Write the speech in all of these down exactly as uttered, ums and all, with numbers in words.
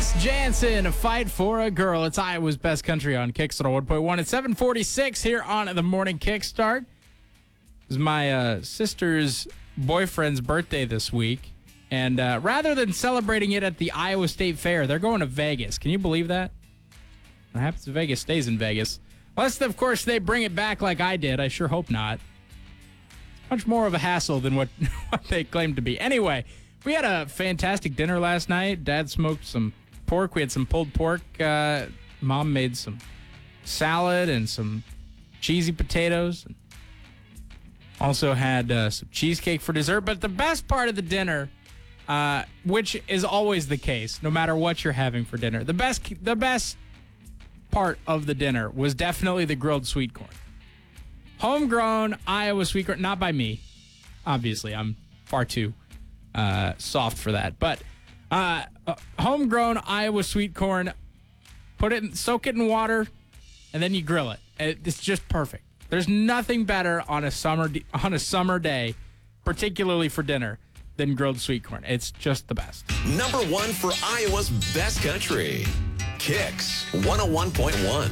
Jess Jansen, Fight for a Girl. It's Iowa's Best Country on Kickstart one point one. It's seven forty-six here on the Morning Kickstart. It was my uh, sister's boyfriend's birthday this week. And uh, rather than celebrating it at the Iowa State Fair, they're going to Vegas. Can you believe that? What happens in Vegas stays in Vegas. Unless, of course, they bring it back like I did. I sure hope not. It's much more of a hassle than what, what they claim to be. Anyway, we had a fantastic dinner last night. Dad smoked some pork. We had some pulled pork. Uh, Mom made some salad and some cheesy potatoes. Also had uh, some cheesecake for dessert. But the best part of the dinner, uh, which is always the case, no matter what you're having for dinner, the best, the best part of the dinner was definitely the grilled sweet corn. Homegrown Iowa sweet corn, not by me. Obviously, I'm far too uh, soft for that. But uh, uh, homegrown Iowa sweet corn, put it in, soak it in water, and then you grill it. it. It's just perfect. There's nothing better on a summer on a summer day, particularly for dinner, than grilled sweet corn. It's just the best. Number one for Iowa's Best Country. Kicks one oh one point one.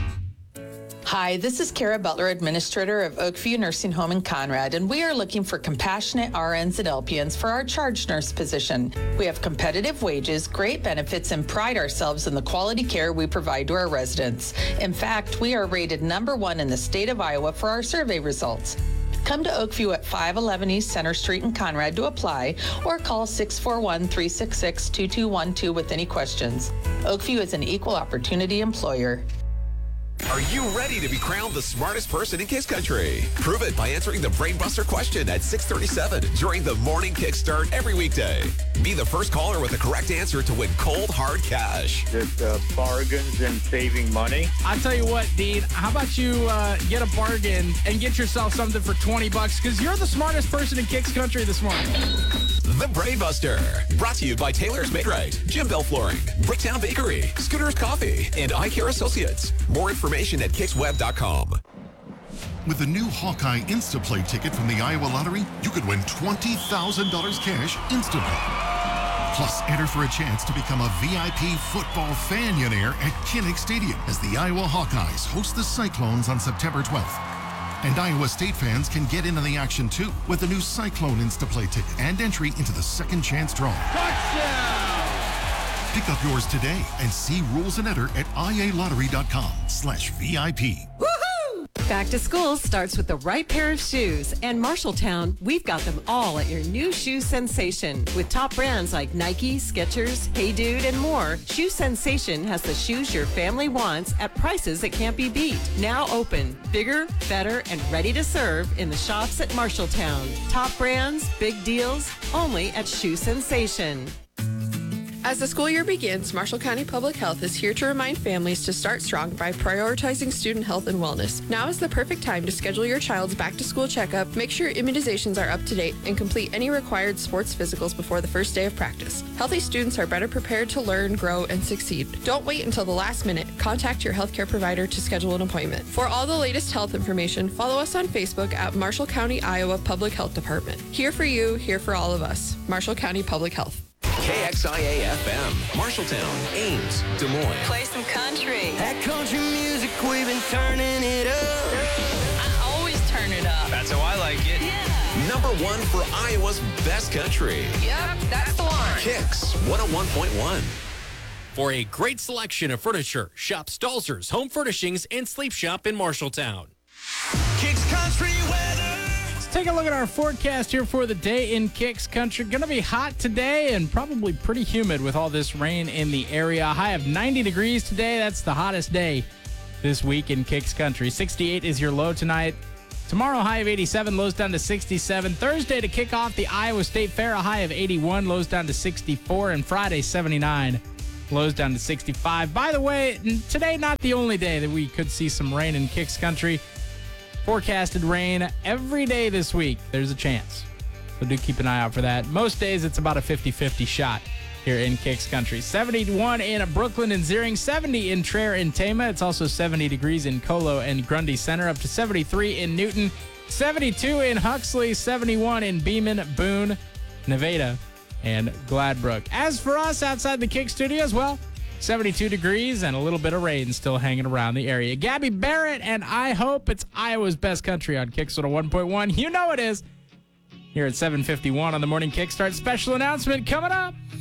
Hi, this is Kara Butler, Administrator of Oakview Nursing Home in Conrad, and we are looking for compassionate R Ns and L P Ns for our charge nurse position. We have competitive wages, great benefits, and pride ourselves in the quality care we provide to our residents. In fact, we are rated number one in the state of Iowa for our survey results. Come to Oakview at five eleven East Center Street in Conrad to apply, or call six four one, three six six, two two one two with any questions. Oakview is an equal opportunity employer. Are you ready to be crowned the smartest person in Kicks Country? Prove it by answering the Brainbuster question at six thirty-seven during the Morning Kickstart every weekday. Be the first caller with the correct answer to win cold, hard cash. Just uh, bargains and saving money. I'll tell you what, Dean, how about you uh, get a bargain and get yourself something for twenty bucks, because you're the smartest person in Kicks Country this morning. The Brainbuster, brought to you by Taylor's Made Right, Jim Bell Flooring, Bricktown Bakery, Scooter's Coffee, and Eye Care Associates. More information at kicksweb dot com. With the new Hawkeye Instaplay ticket from the Iowa Lottery, you could win twenty thousand dollars cash instantly. Plus, enter for a chance to become a V I P football fanionaire at Kinnick Stadium as the Iowa Hawkeyes host the Cyclones on September twelfth. And Iowa State fans can get in on the action, too, with the new Cyclone Instaplay ticket and entry into the second chance draw. Touchdown! Pick up yours today and see rules and enter at ialottery.com slash VIP. Back to school starts with the right pair of shoes. And Marshalltown, we've got them all at your new shoe sensation. With top brands like Nike, Skechers, Hey Dude, and more, Shoe Sensation has the shoes your family wants at prices that can't be beat. Now open, bigger, better, and ready to serve in the shops at Marshalltown. Top brands, big deals, only at Shoe Sensation. As the school year begins, Marshall County Public Health is here to remind families to start strong by prioritizing student health and wellness. Now is the perfect time to schedule your child's back-to-school checkup, make sure immunizations are up to date, and complete any required sports physicals before the first day of practice. Healthy students are better prepared to learn, grow, and succeed. Don't wait until the last minute. Contact your healthcare provider to schedule an appointment. For all the latest health information, follow us on Facebook at Marshall County, Iowa Public Health Department. Here for you, here for all of us. Marshall County Public Health. K X I A F M, Marshalltown, Ames, Des Moines. Play some country. That country music, we've been turning it up. I always turn it up. That's how I like it. Yeah. Number one for Iowa's Best Country. Yep, that's the one. Kicks one oh one point one. For a great selection of furniture, shop Stalzer's Home Furnishings and Sleep Shop in Marshalltown. Kicks Country weather. Take a look at our forecast here for the day in Kicks Country. Going to be hot today and probably pretty humid with all this rain in the area. High of ninety degrees today. That's the hottest day this week in Kicks Country. sixty-eight is your low tonight. Tomorrow, high of eighty-seven, lows down to sixty-seven. Thursday to kick off the Iowa State Fair, a high of eighty-one, lows down to sixty-four. And Friday, seventy-nine, lows down to sixty-five. By the way, today not the only day that we could see some rain in Kicks Country. Forecasted rain every day this week. There's a chance. So do keep an eye out for that. Most days, it's about a fifty-fifty shot here in Kicks Country. seventy-one in Brooklyn and Ziering, seventy in Traer and Tama. It's also seventy degrees in Colo and Grundy Center, up to seventy-three in Newton, seventy-two in Huxley, seventy-one in Beeman, Boone, Nevada, and Gladbrook. As for us outside the Kick Studios, well, seventy-two degrees and a little bit of rain still hanging around the area. Gabby Barrett and I Hope. It's Iowa's Best Country on Kick one point one. You know it is. Here at seven fifty-one on the Morning Kickstart. Special announcement coming up.